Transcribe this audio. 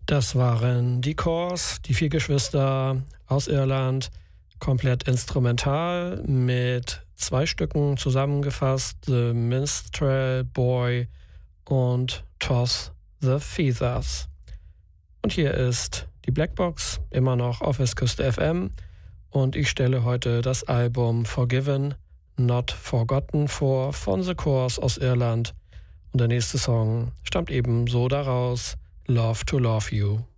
Das waren die Corrs, die 4 Geschwister aus Irland, komplett instrumental mit 2 Stücken zusammengefasst, The Minstrel Boy und Toss the Feathers. Und hier ist die Blackbox, immer noch auf Westküste FM, und ich stelle heute das Album Forgiven, Not Forgotten vor, von The Corrs aus Irland. Und der nächste Song stammt ebenso daraus, Love to Love You.